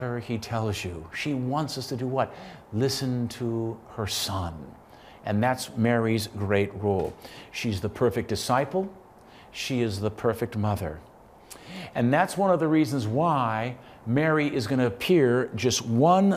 he tells you. She wants us to do what? Listen to her Son. And that's Mary's great role. She's the perfect disciple. She is the perfect mother. And that's one of the reasons why Mary is going to appear just one